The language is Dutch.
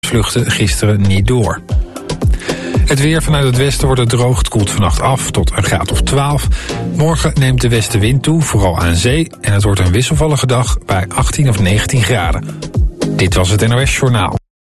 vluchten gisteren niet door. Het weer vanuit het westen wordt het droog. Het koelt vannacht af tot een graad of 12. Morgen neemt de westenwind toe, vooral aan zee. En het wordt een wisselvallige dag bij 18 of 19 graden. Dit was het NOS Journaal.